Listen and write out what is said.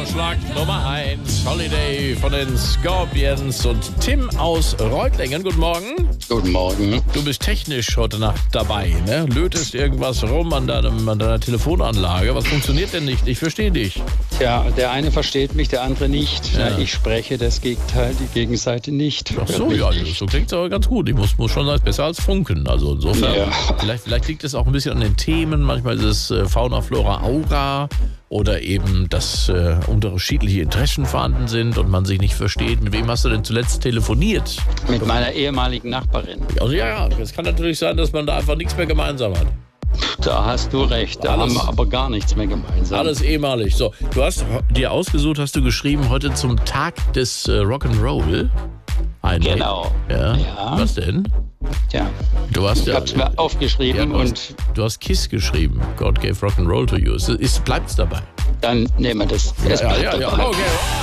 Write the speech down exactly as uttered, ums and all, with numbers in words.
Vorschlag Nummer eins. Holiday von den Scorpions und Tim aus Reutlingen. Guten Morgen. Guten Morgen. Du bist technisch heute Nacht dabei, ne? Lötest irgendwas rum an, deinem, an deiner Telefonanlage. Was funktioniert denn nicht? Ich verstehe dich. Tja, der eine versteht mich, der andere nicht. Ja. Na, ich spreche das Gegenteil, die Gegenseite nicht. Ach so, ja, so klingt es aber ganz gut. Ich muss, muss schon sagen, besser als Funken. Also insofern, Ja. vielleicht, vielleicht liegt es auch ein bisschen an den Themen. Manchmal ist es äh, Fauna, Flora, Aura oder eben, dass äh, unterschiedliche Interessen vorhanden sind und man sich nicht versteht. Mit wem hast du denn zuletzt telefoniert? Mit meiner ehemaligen Nachbarin. Also ja, ja, es kann natürlich sein, dass man da einfach nichts mehr gemeinsam hat. Da hast du recht, da Alles- haben wir aber gar nichts mehr gemeinsam. Alles ehemalig. So, du hast dir ausgesucht, hast du geschrieben, heute zum Tag des äh, Rock'n'Roll. Eigentlich. Genau. Ja. Ja. Was denn? Tja, Du hast ich ja, hab's mir aufgeschrieben ja, du, und hast, du hast KISS geschrieben. God gave Rock'n'Roll to you. Ist, ist, bleibt's dabei? dann nehmen wir das. Es ja, bleibt ja, ja. dabei. Okay.